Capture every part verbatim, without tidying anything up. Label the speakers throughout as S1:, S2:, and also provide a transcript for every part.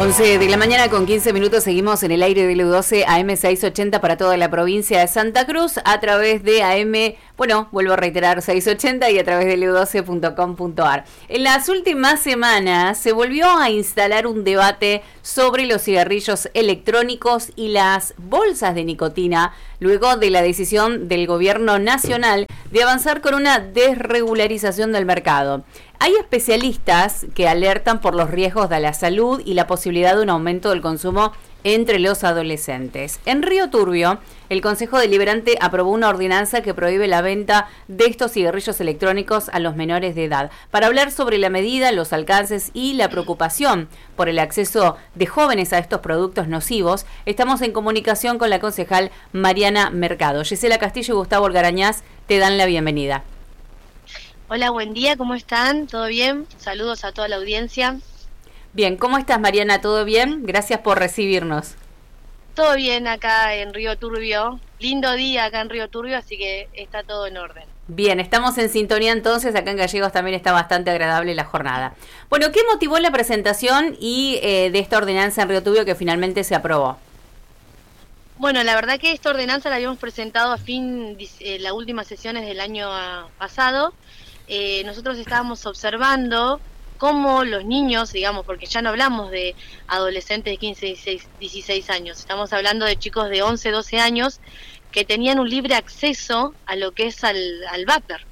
S1: once de la mañana con quince minutos, seguimos en el aire de L U doce A M seiscientos ochenta para toda la provincia de Santa Cruz a través de A M, bueno, vuelvo a reiterar, seiscientos ochenta y a través de L U doce punto com punto a r. En las últimas semanas se volvió a instalar un debate sobre los cigarrillos electrónicos y las bolsas de nicotina, luego de la decisión del gobierno nacional de avanzar con una desregularización del mercado. Hay especialistas que alertan por los riesgos de la salud y la posibilidad de un aumento del consumo entre los adolescentes. En Río Turbio, el Consejo Deliberante aprobó una ordenanza que prohíbe la venta de estos cigarrillos electrónicos a los menores de edad. Para hablar sobre la medida, los alcances y la preocupación por el acceso de jóvenes a estos productos nocivos, estamos en comunicación con la concejal Mariana Mercado. Gisela Castillo y Gustavo Algarañaz te dan la bienvenida.
S2: Hola, buen día, ¿cómo están? ¿Todo bien? Saludos a toda la audiencia.
S1: Bien, ¿cómo estás, Mariana? ¿Todo bien? Gracias por recibirnos.
S2: Todo bien acá en Río Turbio. Lindo día acá en Río Turbio, así que está todo en orden.
S1: Bien, estamos en sintonía entonces. Acá en Gallegos también está bastante agradable la jornada. Bueno, ¿qué motivó la presentación y eh, de esta ordenanza en Río Turbio que finalmente se aprobó?
S2: Bueno, la verdad que esta ordenanza la habíamos presentado a fin de eh, las últimas sesiones del año pasado. Eh, nosotros estábamos observando cómo los niños, digamos, porque ya no hablamos de adolescentes de quince, dieciséis años, estamos hablando de chicos de once, doce años que tenían un libre acceso a lo que es al, al vapor.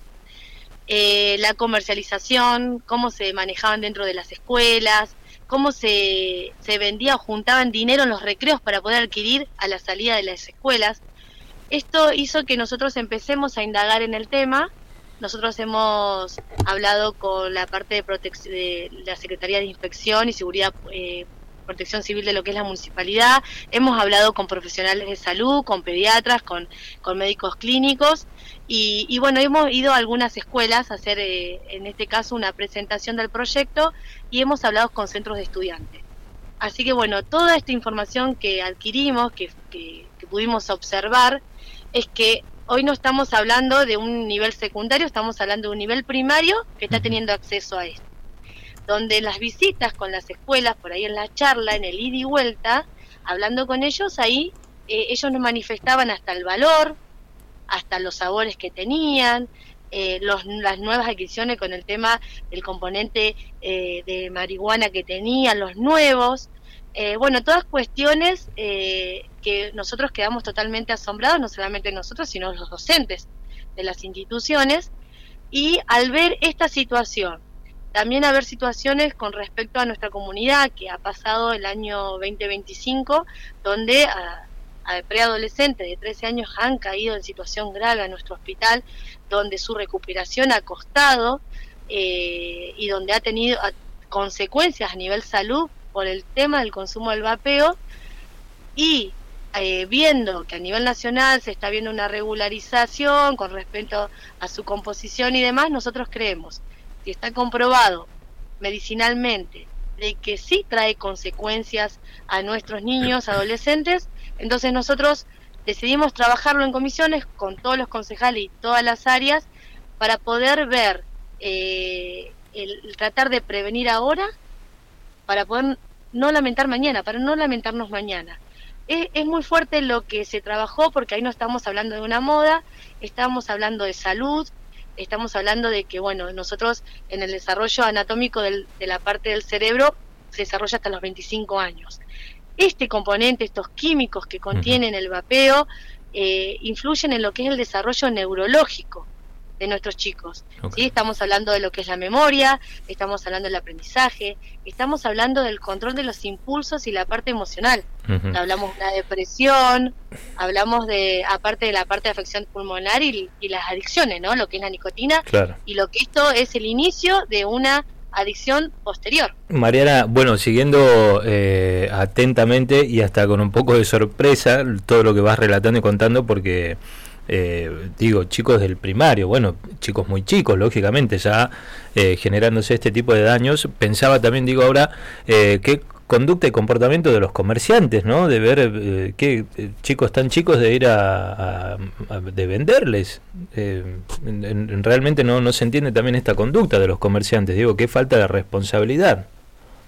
S2: Eh, la comercialización, cómo se manejaban dentro de las escuelas, cómo se, se vendía o juntaban dinero en los recreos para poder adquirir a la salida de las escuelas. Esto hizo que nosotros empecemos a indagar en el tema. Nosotros hemos hablado con la parte de, protec- de la Secretaría de Inspección y Seguridad, eh, Protección Civil de lo que es la municipalidad. Hemos hablado con profesionales de salud, con pediatras, con, con médicos clínicos. Y, y bueno, hemos ido a algunas escuelas a hacer, eh, en este caso, una presentación del proyecto y hemos hablado con centros de estudiantes. Así que bueno, toda esta información que adquirimos, que, que, que pudimos observar, es que hoy no estamos hablando de un nivel secundario, estamos hablando de un nivel primario que está teniendo acceso a esto. Donde las visitas con las escuelas, por ahí en la charla, en el ida y vuelta, hablando con ellos, ahí eh, ellos nos manifestaban hasta el valor, hasta los sabores que tenían, eh, los, las nuevas adquisiciones con el tema del componente eh, de marihuana que tenían, los nuevos. Eh, bueno, todas cuestiones eh, que nosotros quedamos totalmente asombrados, no solamente nosotros, sino los docentes de las instituciones, y al ver esta situación, también haber situaciones con respecto a nuestra comunidad, que ha pasado el año veinte veinticinco, donde a, a preadolescentes de trece años han caído en situación grave a nuestro hospital, donde su recuperación ha costado eh, y donde ha tenido a, consecuencias a nivel salud por el tema del consumo del vapeo, y eh, viendo que a nivel nacional se está viendo una regularización con respecto a su composición y demás, nosotros creemos, si está comprobado medicinalmente de que sí trae consecuencias a nuestros niños, adolescentes, entonces nosotros decidimos trabajarlo en comisiones con todos los concejales y todas las áreas para poder ver, eh, el, el tratar de prevenir ahora, para poder no lamentar mañana, para no lamentarnos mañana. Es, es muy fuerte lo que se trabajó, porque ahí no estamos hablando de una moda, estamos hablando de salud, estamos hablando de que, bueno, nosotros en el desarrollo anatómico del, de la parte del cerebro se desarrolla hasta los veinticinco años. Este componente, estos químicos que contienen el vapeo, eh, influyen en lo que es el desarrollo neurológico de nuestros chicos. Okay. ¿Sí? Estamos hablando de lo que es la memoria, estamos hablando del aprendizaje, estamos hablando del control de los impulsos y la parte emocional. Uh-huh. Hablamos de la depresión, hablamos de, aparte de la parte de afección pulmonar y, y las adicciones, ¿no? Lo que es la nicotina, claro. Y lo que esto es el inicio de una adicción posterior.
S3: Mariana, bueno, siguiendo eh, atentamente y hasta con un poco de sorpresa todo lo que vas relatando y contando, porque Eh, digo, chicos del primario, bueno, chicos muy chicos, lógicamente, ya eh, generándose este tipo de daños. Pensaba también, digo ahora, eh, qué conducta y comportamiento de los comerciantes, ¿no? De ver eh, qué eh, chicos tan chicos de ir a, a, a de venderles. Eh, en, en, realmente no, no se entiende también esta conducta de los comerciantes. Digo, qué falta de responsabilidad.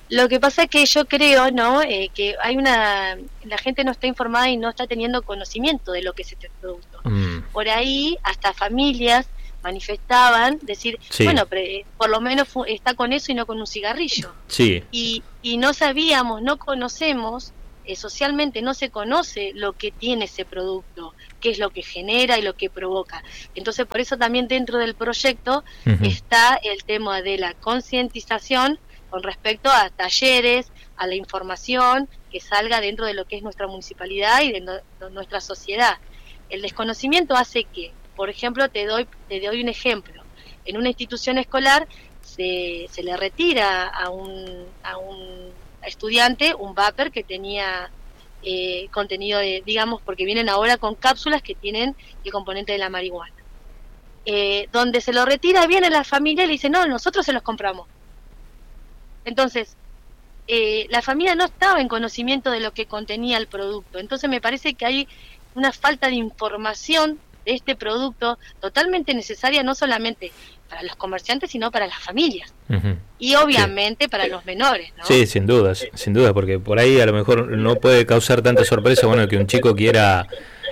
S2: Lo que pasa es que yo creo, ¿no? Eh, que hay una, la gente no está informada y no está teniendo conocimiento de lo que es este producto. Mm. Por ahí, hasta familias manifestaban, decir, sí. bueno, pre, por lo menos fu- está con eso y no con un cigarrillo.
S3: Sí.
S2: Y, y no sabíamos, no conocemos, eh, socialmente no se conoce lo que tiene ese producto, qué es lo que genera y lo que provoca. Entonces, por eso también dentro del proyecto uh-huh. está el tema de la concientización con respecto a talleres, a la información que salga dentro de lo que es nuestra municipalidad y de, no, de nuestra sociedad. El desconocimiento hace que, por ejemplo, te doy te doy un ejemplo. En una institución escolar se, se le retira a un, a un estudiante un vapor que tenía eh, contenido de, digamos, porque vienen ahora con cápsulas que tienen el componente de la marihuana. Eh, donde se lo retira, viene la familia y le dice, no, nosotros se los compramos. Entonces, eh, la familia no estaba en conocimiento de lo que contenía el producto. Entonces me parece que hay una falta de información de este producto totalmente necesaria, no solamente para los comerciantes, sino para las familias. Uh-huh. Y obviamente sí. para los menores, ¿no?
S3: Sí, sin duda, sin duda, porque por ahí a lo mejor no puede causar tanta sorpresa, bueno, que un chico quiera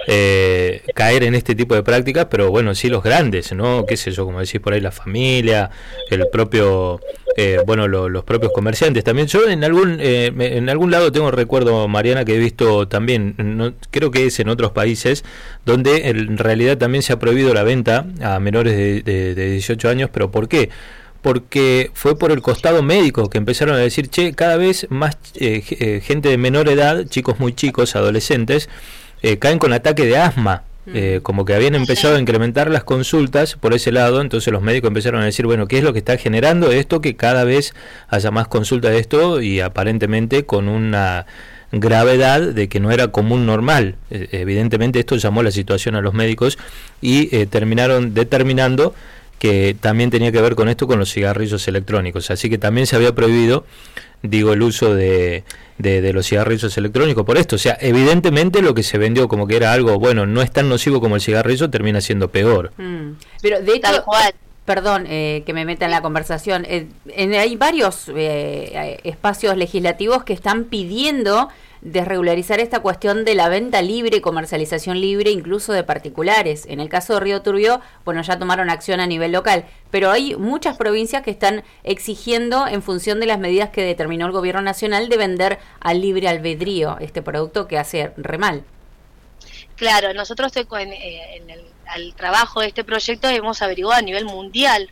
S3: eh, caer en este tipo de prácticas, pero bueno, sí los grandes, ¿no? Qué sé yo, como decís por ahí, la familia, el propio... Eh, bueno, lo, los propios comerciantes también. Yo en algún eh, en algún lado tengo recuerdo, Mariana, que he visto también, no, creo que es en otros países, donde en realidad también se ha prohibido la venta a menores de, de, de dieciocho años, pero ¿por qué? Porque fue por el costado médico que empezaron a decir, che, cada vez más eh, eh, gente de menor edad, chicos muy chicos, adolescentes, eh, caen con ataque de asma. Eh, como que habían empezado a incrementar las consultas por ese lado, entonces los médicos empezaron a decir, bueno, ¿qué es lo que está generando esto? Que cada vez haya más consultas de esto y aparentemente con una gravedad de que no era común normal. Eh, evidentemente esto llamó la situación a los médicos y eh, terminaron determinando que también tenía que ver con esto, con los cigarrillos electrónicos, así que también se había prohibido, digo, el uso de, de, de los cigarrillos electrónicos por esto. O sea, evidentemente lo que se vendió como que era algo, bueno, no es tan nocivo como el cigarrillo, termina siendo peor.
S1: Mm. Pero de hecho, perdón eh, que me meta en la conversación, eh, en, hay varios eh, espacios legislativos que están pidiendo desregularizar esta cuestión de la venta libre y comercialización libre, incluso de particulares. En el caso de Río Turbio, bueno, ya tomaron acción a nivel local, pero hay muchas provincias que están exigiendo, en función de las medidas que determinó el gobierno nacional, de vender al libre albedrío este producto que hace re mal.
S2: Claro, nosotros en, en el al trabajo de este proyecto hemos averiguado a nivel mundial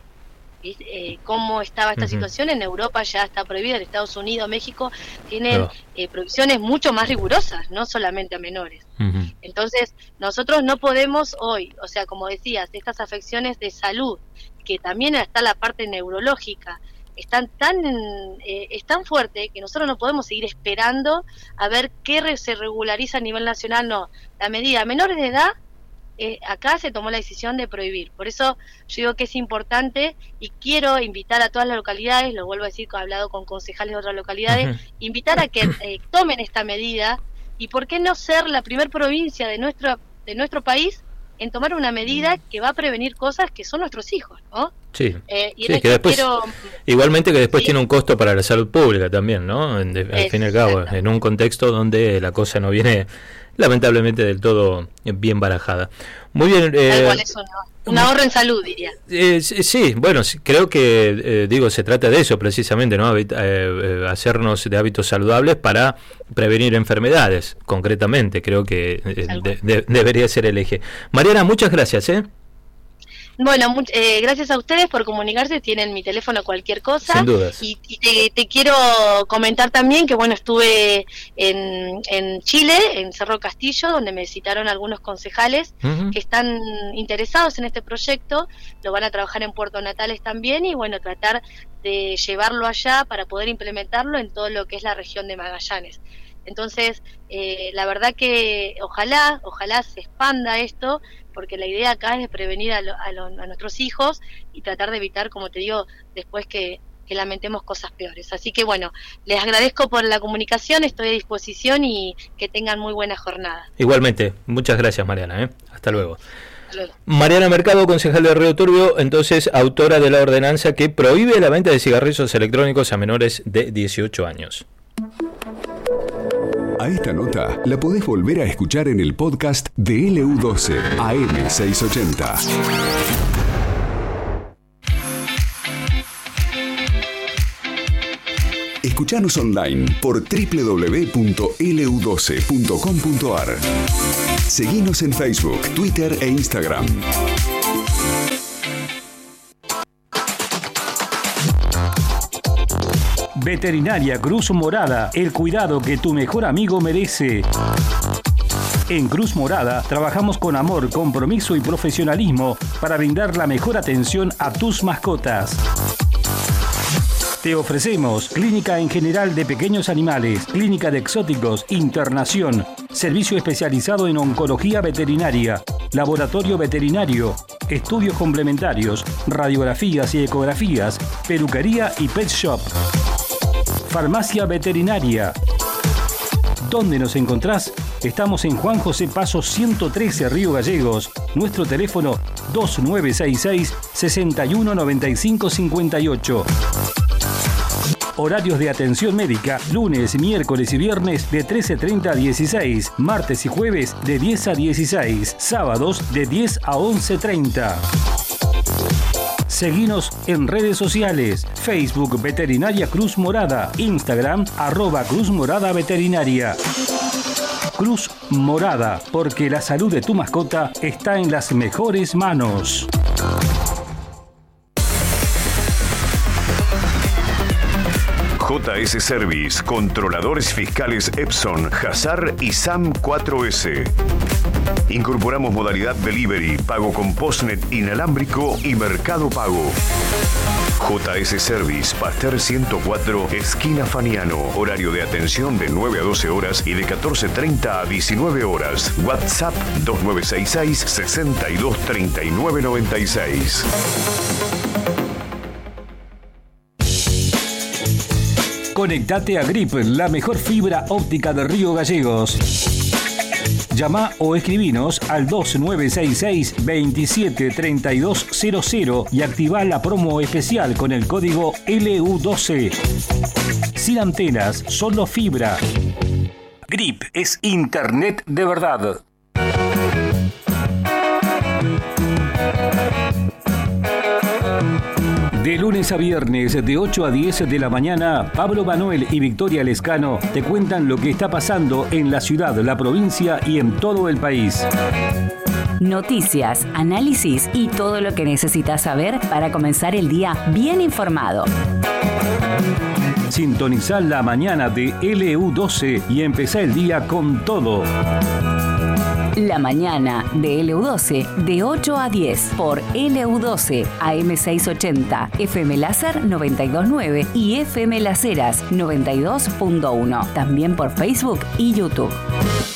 S2: Eh, cómo estaba esta uh-huh. situación. En Europa ya está prohibido, en Estados Unidos, México tienen oh. eh, prohibiciones mucho más rigurosas, no solamente a menores. Uh-huh. Entonces nosotros no podemos hoy, o sea, como decías, estas afecciones de salud, que también está la parte neurológica, están tan eh, es tan fuerte que nosotros no podemos seguir esperando a ver qué re- se regulariza a nivel nacional. No, la medida a menores de edad, Eh, acá se tomó la decisión de prohibir. Por eso yo digo que es importante y quiero invitar a todas las localidades, lo vuelvo a decir, que he hablado con concejales de otras localidades, uh-huh. invitar a que eh, tomen esta medida y por qué no ser la primer provincia de nuestro, de nuestro país en tomar una medida que va a prevenir cosas que son nuestros hijos, ¿no?
S3: Sí,
S2: eh, y
S3: sí que después, quiero... igualmente que después sí. tiene un costo para la salud pública también, ¿no? En de, al fin y al cabo, en un contexto donde la cosa no viene lamentablemente del todo bien barajada. Muy bien.
S2: Eh, igual eso no. Un ahorro en salud, diría.
S3: Eh, sí, bueno, creo que, eh, digo, se trata de eso precisamente, ¿no? Eh, eh, hacernos de hábitos saludables para prevenir enfermedades, concretamente. Creo que eh, de, de, debería ser el eje. Mariana, muchas gracias, ¿eh?
S2: Bueno, much, eh, gracias a ustedes por comunicarse, tienen mi teléfono, cualquier cosa.
S3: Sin dudas.
S2: Y, y te, te quiero comentar también que, bueno, estuve en, en Chile, en Cerro Castillo, donde me visitaron algunos concejales uh-huh. que están interesados en este proyecto, lo van a trabajar en Puerto Natales también y, bueno, tratar de llevarlo allá para poder implementarlo en todo lo que es la región de Magallanes. Entonces, eh, la verdad que ojalá, ojalá se expanda esto, porque la idea acá es prevenir a, lo, a, lo, a nuestros hijos y tratar de evitar, como te digo, después que, que lamentemos cosas peores. Así que bueno, les agradezco por la comunicación, estoy a disposición y que tengan muy buena jornada.
S3: Igualmente, muchas gracias, Mariana, ¿eh? Hasta luego. Mariana Mercado, concejal de Río Turbio, entonces autora de la ordenanza que prohíbe la venta de cigarrillos electrónicos a menores de dieciocho años.
S4: A esta nota la podés volver a escuchar en el podcast de L U doce A M seiscientos ochenta. Escuchanos online por doble u doble u doble u punto L U doce punto com punto A R. Seguinos en Facebook, Twitter e Instagram.
S5: Veterinaria Cruz Morada, el cuidado que tu mejor amigo merece. En Cruz Morada trabajamos con amor, compromiso y profesionalismo para brindar la mejor atención a tus mascotas. Te ofrecemos clínica en general de pequeños animales, clínica de exóticos, internación, servicio especializado en oncología veterinaria, laboratorio veterinario, estudios complementarios, radiografías y ecografías, peluquería y pet shop. Farmacia veterinaria. ¿Dónde nos encontrás? Estamos en Juan José Paso ciento trece, Río Gallegos. Nuestro teléfono dos nueve seis seis, seis uno nueve cinco cinco ocho. Horarios de atención médica, lunes, miércoles y viernes de trece treinta a dieciséis, martes y jueves de diez a dieciséis, sábados de diez a once treinta. Seguinos en redes sociales, Facebook Veterinaria Cruz Morada, Instagram arroba Cruz Morada Veterinaria. Cruz Morada, porque la salud de tu mascota está en las mejores manos.
S4: J S Service, controladores fiscales Epson, Hazar y SAM cuatro ese. Incorporamos modalidad delivery, pago con postnet inalámbrico y mercado pago. J S Service, Pasteur ciento cuatro, esquina Faniano. Horario de atención de nueve a doce horas y de catorce treinta a diecinueve horas. WhatsApp dos nueve seis seis, seis dos tres nueve nueve seis.
S5: Conectate a Grip, la mejor fibra óptica de Río Gallegos. Llama o escribinos al dos nueve seis seis, veintisiete treinta y dos cero cero y activa la promo especial con el código L U doce. Sin antenas, solo fibra. Grip es internet de verdad. De lunes a viernes, de ocho a diez de la mañana, Pablo Manuel y Victoria Lescano te cuentan lo que está pasando en la ciudad, la provincia y en todo el país.
S6: Noticias, análisis y todo lo que necesitas saber para comenzar el día bien informado.
S5: Sintonizá la mañana de L U doce y empezá el día con todo.
S6: La mañana de L U doce de ocho a diez por L U doce A M seiscientos ochenta, F M Láser noventa y dos punto nueve y F M Las Heras noventa y dos punto uno. También por Facebook y YouTube.